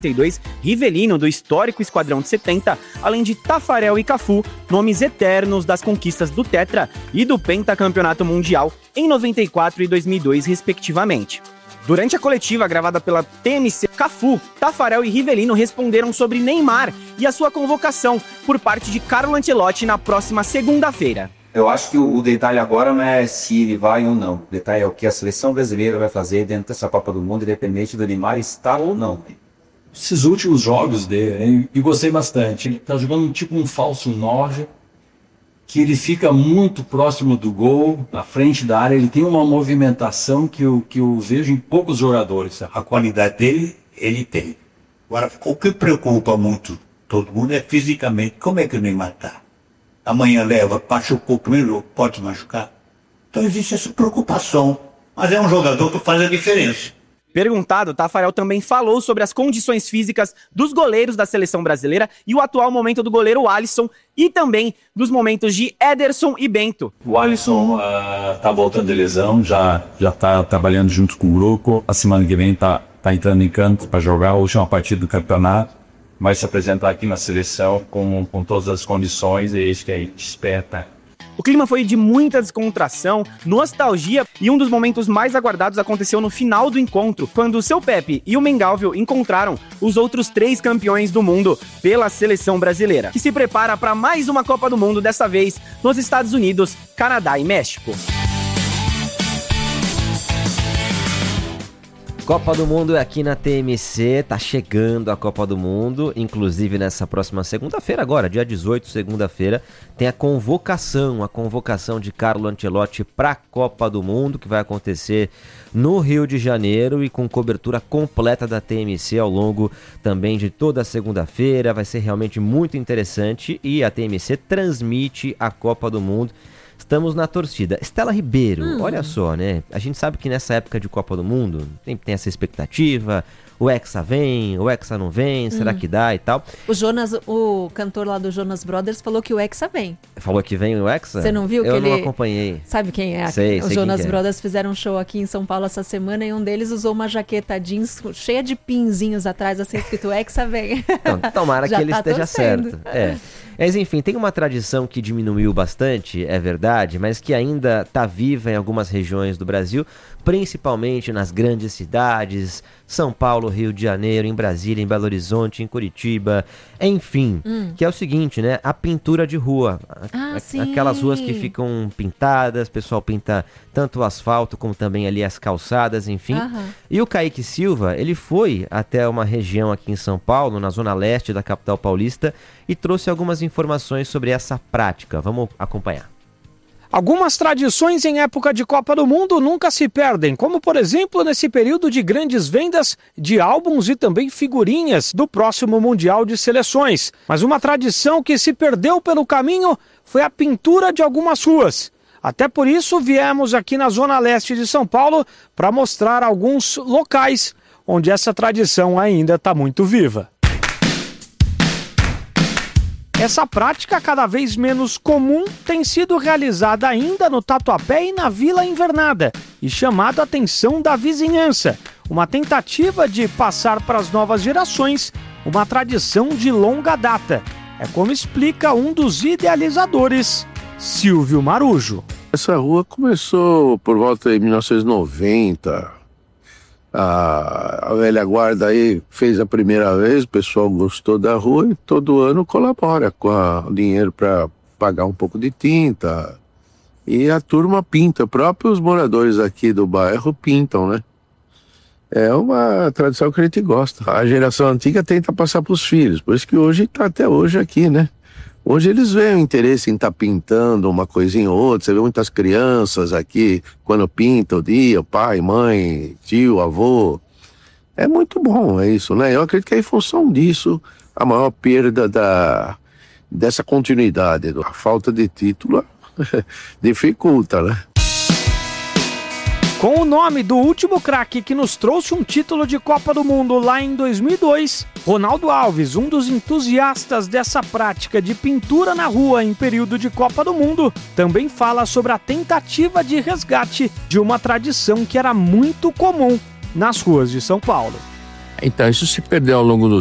Rivelino, do histórico Esquadrão de 70, além de Tafarel e Cafu, nomes eternos das conquistas do Tetra e do Pentacampeonato Mundial em 94 e 2002, respectivamente. Durante a coletiva gravada pela TMC, Cafu, Tafarel e Rivelino responderam sobre Neymar e a sua convocação por parte de Carlo Ancelotti na próxima segunda-feira. Eu acho que o detalhe agora não é se ele vai ou não. O detalhe é o que a seleção brasileira vai fazer dentro dessa Copa do Mundo, independente do Neymar estar ou não. Esses últimos jogos dele, hein, e gostei bastante. Ele tá jogando tipo um falso 9, que ele fica muito próximo do gol, na frente da área. Ele tem uma movimentação que eu vejo em poucos jogadores. A qualidade dele, ele tem. Agora, o que preocupa muito todo mundo é fisicamente. Como é que o Neymar tá? Amanhã machucou o primeiro jogo, pode machucar. Então existe essa preocupação. Mas é um jogador que faz a diferença. Perguntado, Tafarel também falou sobre as condições físicas dos goleiros da seleção brasileira e o atual momento do goleiro Alisson e também dos momentos de Ederson e Bento. O Alisson tá voltando de lesão, já tá trabalhando junto com o grupo. A semana que vem tá entrando em campo para jogar a última partida do campeonato. Vai se apresentar aqui na seleção com todas as condições, e é isso que a gente espera. O clima foi de muita descontração, nostalgia, e um dos momentos mais aguardados aconteceu no final do encontro, quando o Seu Pepe e o Mengalvio encontraram os outros 3 campeões do mundo pela seleção brasileira, que se prepara para mais uma Copa do Mundo, dessa vez nos Estados Unidos, Canadá e México. Copa do Mundo é aqui na TMC, tá chegando a Copa do Mundo, inclusive nessa próxima segunda-feira agora, dia 18, segunda-feira, tem a convocação de Carlo Ancelotti para a Copa do Mundo, que vai acontecer no Rio de Janeiro e com cobertura completa da TMC ao longo também de toda a segunda-feira. Vai ser realmente muito interessante e a TMC transmite a Copa do Mundo. Estamos na torcida. Estela Ribeiro, olha só, né? A gente sabe que nessa época de Copa do Mundo tem essa expectativa. O Hexa vem, o Hexa não vem, será que dá e tal? O cantor lá do Jonas Brothers falou que o Hexa vem. Falou que vem o Hexa? Você não viu? Eu não acompanhei. Sabe quem é? Sei Os Jonas quem é. Brothers fizeram um show aqui em São Paulo essa semana e um deles usou uma jaqueta jeans cheia de pinzinhos atrás, assim, escrito Hexa vem. Então, tomara que ele esteja torcendo. certo. Mas enfim, tem uma tradição que diminuiu bastante, é verdade, mas que ainda está viva em algumas regiões do Brasil, principalmente nas grandes cidades, São Paulo, Rio de Janeiro, em Brasília, em Belo Horizonte, em Curitiba, enfim, que é o seguinte, né? A pintura de rua. Aquelas ruas que ficam pintadas, o pessoal pinta tanto o asfalto como também ali as calçadas, enfim. E o Kaique Silva, ele foi até uma região aqui em São Paulo, na zona leste da capital paulista, e trouxe algumas informações sobre essa prática. Vamos acompanhar. Algumas tradições em época de Copa do Mundo nunca se perdem, como por exemplo nesse período de grandes vendas de álbuns e também figurinhas do próximo Mundial de Seleções. Mas uma tradição que se perdeu pelo caminho foi a pintura de algumas ruas. Até por isso viemos aqui na zona leste de São Paulo para mostrar alguns locais onde essa tradição ainda está muito viva. Essa prática, cada vez menos comum, tem sido realizada ainda no Tatuapé e na Vila Invernada e chamado a atenção da vizinhança. Uma tentativa de passar para as novas gerações uma tradição de longa data. É como explica um dos idealizadores, Silvio Marujo. Essa rua começou por volta de 1990. A velha guarda aí fez a primeira vez, o pessoal gostou da rua e todo ano colabora com o dinheiro para pagar um pouco de tinta. E a turma pinta, próprios moradores aqui do bairro pintam, né? É uma tradição que a gente gosta. A geração antiga tenta passar para os filhos, por isso que hoje está até hoje aqui, né? Hoje eles veem o interesse em estar pintando uma coisinha ou outra. Você vê muitas crianças aqui, quando pintam o dia, pai, mãe, tio, avô. É muito bom, é isso, né? Eu acredito que é em função disso a maior perda dessa continuidade. A falta de título dificulta, né? Com o nome do último craque que nos trouxe um título de Copa do Mundo lá em 2002, Ronaldo Alves, um dos entusiastas dessa prática de pintura na rua em período de Copa do Mundo, também fala sobre a tentativa de resgate de uma tradição que era muito comum nas ruas de São Paulo. Então, isso se perdeu ao longo do